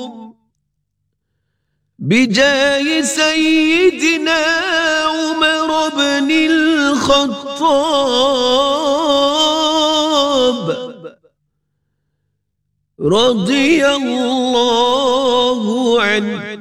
بجاه سيدنا عمر بن الخطاب رضي الله عنه.